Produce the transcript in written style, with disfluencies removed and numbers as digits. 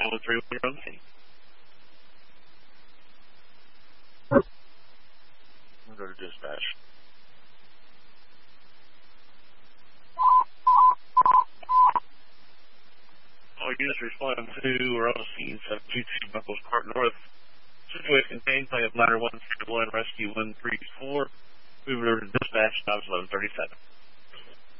131, you're on the scene. We'll go to dispatch. All units respond to, we're on the scene, 722 Buckles Park North. Situation contained, play of ladder 131, rescue 134. Move over to dispatch, times 1137.